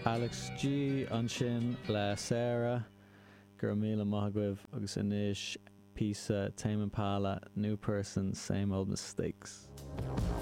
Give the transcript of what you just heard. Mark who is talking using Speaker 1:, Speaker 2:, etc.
Speaker 1: Alex G an sin le Sarah gur míle maithagibh agus inis písa Tame Impala, New Person, Same Old Mistakes.